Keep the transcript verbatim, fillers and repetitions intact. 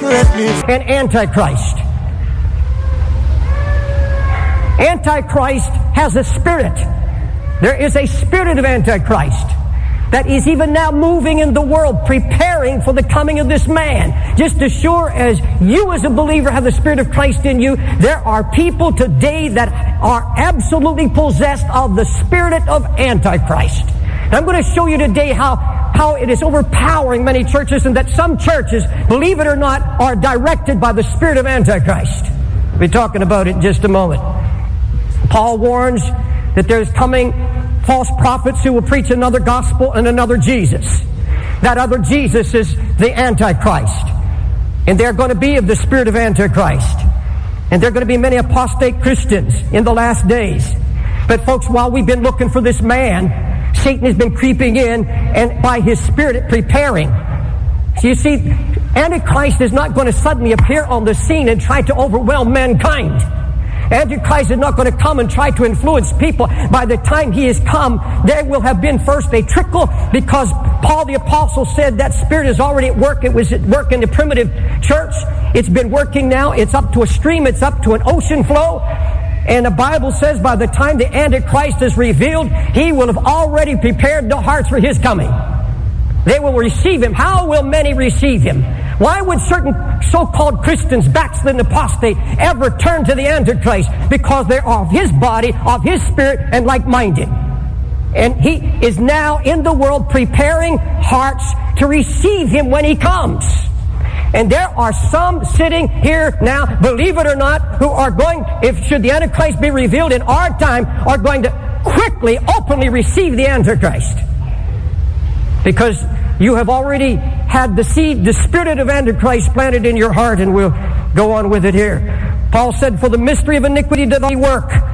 and Antichrist. Antichrist has a spirit. There is a spirit of Antichrist that is even now moving in the world, preparing for the coming of this man. Just as sure as you as a believer have the Spirit of Christ in you, there are people today that are absolutely possessed of the spirit of Antichrist. And I'm going to show you today how, how it is overpowering many churches, and that some churches, believe it or not, are directed by the spirit of Antichrist. We'll be talking about it in just a moment. Paul warns that there's coming false prophets who will preach another gospel and another Jesus. That other Jesus is the Antichrist. And they're going to be of the spirit of Antichrist. And there are going to be many apostate Christians in the last days. But folks, while we've been looking for this man, Satan has been creeping in and by his spirit preparing. So you see, Antichrist is not going to suddenly appear on the scene and try to overwhelm mankind. Antichrist is not going to come and try to influence people. By the time he has come, there will have been first a trickle, because Paul the Apostle said that spirit is already at work. It was at work in the primitive church. It's been working now. It's up to a stream. It's up to an ocean flow. And the Bible says by the time the Antichrist is revealed, he will have already prepared the hearts for his coming. They will receive him. How will many receive him? Why would certain so-called Christians, backslid and apostate, ever turn to the Antichrist? Because they are of his body, of his spirit, and like-minded. And he is now in the world preparing hearts to receive him when he comes. And there are some sitting here now, believe it or not, who are going, if should the Antichrist be revealed in our time, are going to quickly, openly receive the Antichrist. Because you have already had the seed, the spirit of Antichrist planted in your heart, and we'll go on with it here. Paul said, for the mystery of iniquity doth he work,